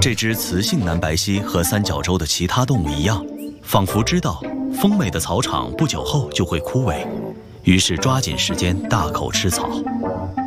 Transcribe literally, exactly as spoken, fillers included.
这只雌性南白犀和三角洲的其他动物一样，仿佛知道丰美的草场不久后就会枯萎，于是抓紧时间大口吃草。